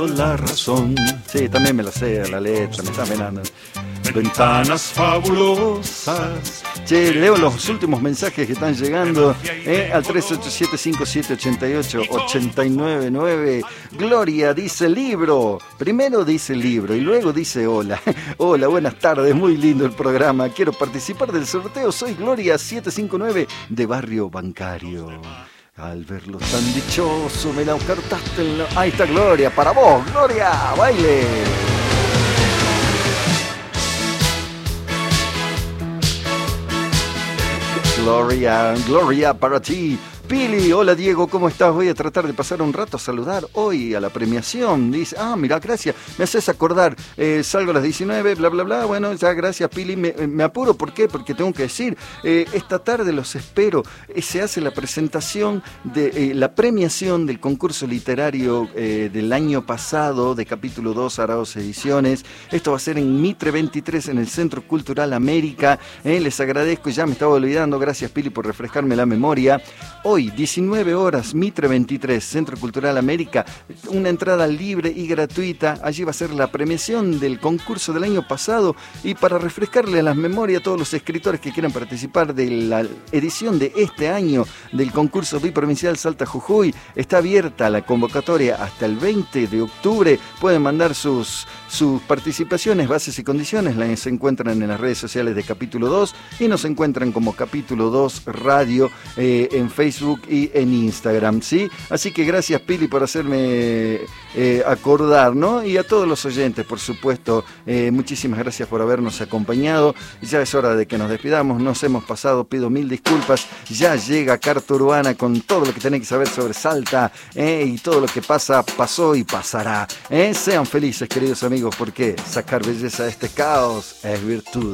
La razón. Sí, también me la sé, la letra, me está mirando. Ventanas fabulosas. Che, leo los últimos mensajes que están llegando al 387-5788-899. Gloria dice libro. Primero dice libro y luego dice hola. Hola, buenas tardes, muy lindo el programa. Quiero participar del sorteo. Soy Gloria 759 de Barrio Bancario. Al verlo tan dichoso, me la ocartaste en la... Ahí está Gloria, para vos, Gloria, baile. Gloria, Gloria para ti. Pili, hola Diego, ¿cómo estás? Voy a tratar de pasar un rato a saludar hoy a la premiación. Dice, mira, gracias, me haces acordar, salgo a las 19, bla, bla, bla. Bueno, ya, gracias Pili, me apuro, ¿por qué? Porque tengo que decir, esta tarde los espero, se hace la presentación de la premiación del concurso literario del año pasado, de capítulo 2, Araos Ediciones. Esto va a ser en Mitre 23, en el Centro Cultural América. Les agradezco, ya me estaba olvidando, gracias Pili por refrescarme la memoria. Hoy, 19 horas, Mitre 23, Centro Cultural América, una entrada libre y gratuita. Allí va a ser la premiación del concurso del año pasado, y para refrescarle las memorias a todos los escritores que quieran participar de la edición de este año del concurso biprovincial Salta Jujuy, está abierta la convocatoria hasta el 20 de octubre. Pueden mandar sus participaciones, bases y condiciones, las encuentran en las redes sociales de Capítulo 2 y nos encuentran como Capítulo 2 Radio en Facebook y en Instagram, ¿sí? Así que gracias Pili por hacerme acordar, ¿no? Y a todos los oyentes, por supuesto, muchísimas gracias por habernos acompañado. Ya es hora de que nos despidamos, nos hemos pasado, pido mil disculpas. Ya llega Carta Urbana con todo lo que tenéis que saber sobre Salta, y todo lo que pasa, pasó y pasará. Sean felices, queridos amigos, porque sacar belleza de este caos es virtud.